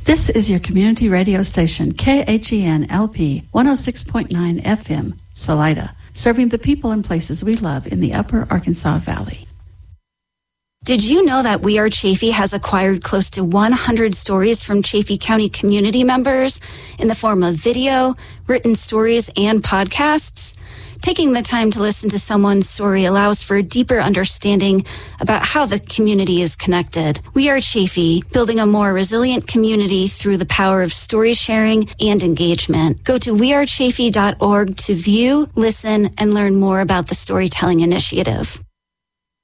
This is your community radio station, KHEN-LP 106.9 FM, Salida, serving the people and places we love in the Upper Arkansas Valley. Did you know that We Are Chaffee has acquired close to 100 stories from Chaffee County community members in the form of video, written stories, and podcasts? Taking the time to listen to someone's story allows for a deeper understanding about how the community is connected. We Are Chaffee, building a more resilient community through the power of story sharing and engagement. Go to wearechaffee.org to view, listen, and learn more about the Storytelling Initiative.